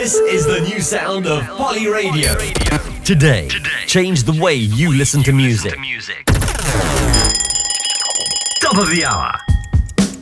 This is the new sound of Poly Radio. Today, change the way you listen to music. Top of the hour.